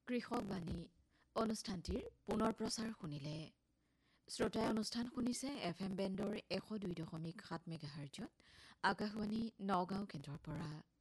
কৃষকবাণী অনুষ্ঠানটিৰ পুনৰ প্ৰচাৰ শুনিলে। শ্ৰোতাই অনুষ্ঠান শুনিছে FM বেণ্ডৰ 102.7 মেগাহাৰ্জত আকাশবাণী নগাঁও কেন্দ্ৰৰ পৰা।